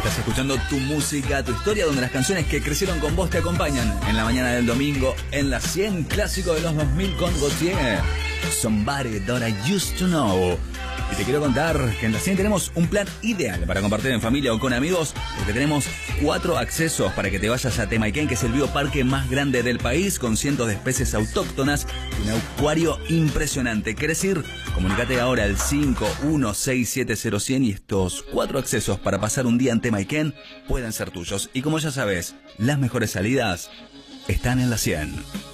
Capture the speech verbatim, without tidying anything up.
Estás escuchando Tu Música, Tu Historia, donde las canciones que crecieron con vos te acompañan en la mañana del domingo en la cien clásico de los dos mil con Gautier. Somebody That I Used to Know. Y te quiero contar que en la cien tenemos un plan ideal para compartir en familia o con amigos, porque tenemos cuatro accesos para que te vayas a Temayquén, que es el bioparque más grande del país, con cientos de especies autóctonas y un acuario impresionante. ¿Querés ir? Comunicate ahora al cinco uno seis siete cero cien y estos cuatro accesos para pasar un día en Temayquén pueden ser tuyos. Y como ya sabes, las mejores salidas están en la cien.